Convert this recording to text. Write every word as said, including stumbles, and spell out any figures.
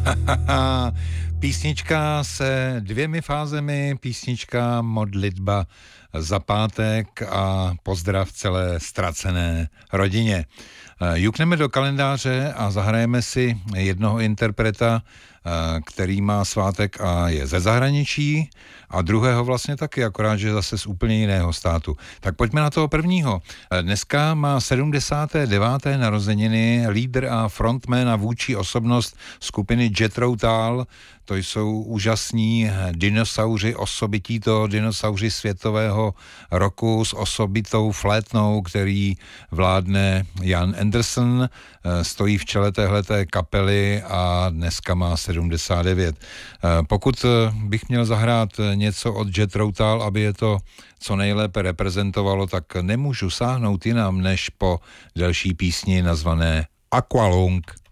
Písnička se dvěmi fázemi, písnička modlitba za pátek a pozdrav celé ztracené rodině. Jukneme do kalendáře a zahrajeme si jednoho interpreta, který má svátek a je ze zahraničí, a druhého vlastně taky, akorát, že zase z úplně jiného státu. Tak pojďme na toho prvního. Dneska má sedmdesáté deváté narozeniny lídr a frontman a vůdčí osobnost skupiny Jethro Tull. To jsou úžasní dinosauři, osobití to dinosauři světového roku s osobitou flétnou, který vládne Jan Anderson, stojí v čele téhleté kapely a dneska má sedmdesát devět. Pokud bych měl zahrát něco od Jethro Tull, aby je to co nejlépe reprezentovalo, tak nemůžu sáhnout jinam než po další písni nazvané Aqualung.